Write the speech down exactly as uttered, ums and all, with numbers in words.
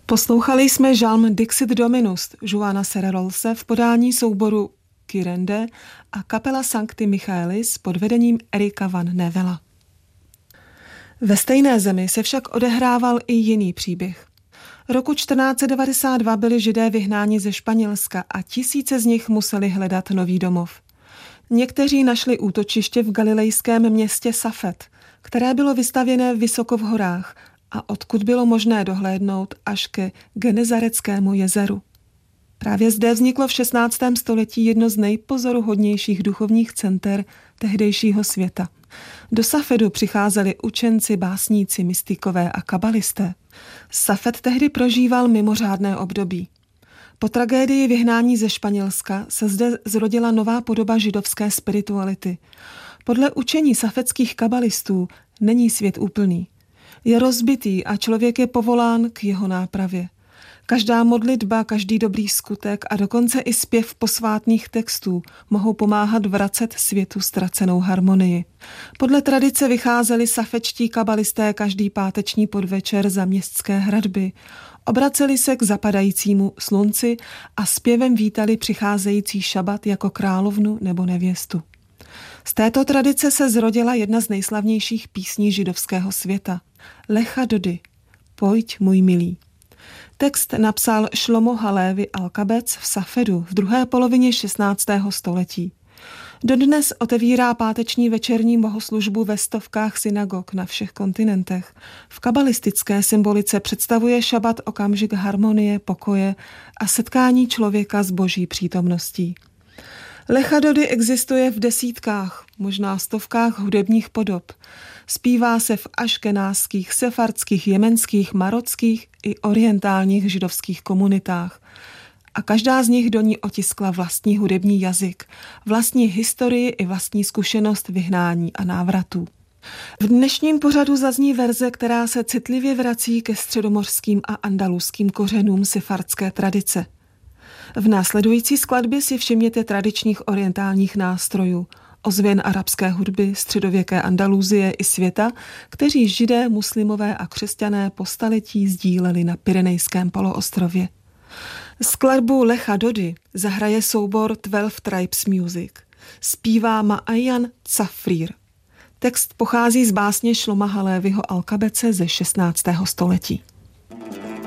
Poslouchali jsme žalm Dixit Dominus Joana Serrerolse v podání souboru Kyrende a kapela Sancti Michaelis pod vedením Erika van Nevela. Ve stejné zemi se však odehrával i jiný příběh. Roku čtrnáct set devadesát dva byli Židé vyhnáni ze Španělska a tisíce z nich museli hledat nový domov. Někteří našli útočiště v galilejském městě Safed, které bylo vystavěné vysoko v horách a odkud bylo možné dohlédnout až ke Genezareckému jezeru. Právě zde vzniklo v šestnáctém století jedno z nejpozoruhodnějších duchovních center tehdejšího světa. Do Safedu přicházeli učenci, básníci, mystikové a kabalisté. Safed tehdy prožíval mimořádné období. Po tragédii vyhnání ze Španělska se zde zrodila nová podoba židovské spirituality. Podle učení safedských kabalistů není svět úplný. Je rozbitý a člověk je povolán k jeho nápravě. Každá modlitba, každý dobrý skutek a dokonce i zpěv posvátných textů mohou pomáhat vracet světu ztracenou harmonii. Podle tradice vycházeli safečtí kabalisté každý páteční podvečer za městské hradby, obraceli se k zapadajícímu slunci a zpěvem vítali přicházející šabat jako královnu nebo nevěstu. Z této tradice se zrodila jedna z nejslavnějších písní židovského světa. Lecha Dodi, pojď můj milý. Text napsal Šlomo Halevi Alkabec v Safedu v druhé polovině šestnáctého století. Dodnes otevírá páteční večerní bohoslužbu ve stovkách synagog na všech kontinentech. V kabalistické symbolice představuje šabat okamžik harmonie, pokoje a setkání člověka s boží přítomností. Lecha Dodi existuje v desítkách, možná stovkách hudebních podob. Zpívá se v aškenáských, sefardských, jemenských, marockých i orientálních židovských komunitách. A každá z nich do ní otiskla vlastní hudební jazyk, vlastní historii i vlastní zkušenost vyhnání a návratů. V dnešním pořadu zazní verze, která se citlivě vrací ke středomořským a andaluským kořenům sefardské tradice. V následující skladbě si všimněte tradičních orientálních nástrojů, ozvěn arabské hudby, středověké Andaluzie i světa, kteří Židé, muslimové a křesťané po staletí sdíleli na Pyrenejském poloostrově. Skladbu Lecha Dodi zahraje soubor Twelve Tribes Music. Zpívá Ma'ayan Cafrir. Text pochází z básně Šloma Haleviho Alkabece ze šestnáctého století.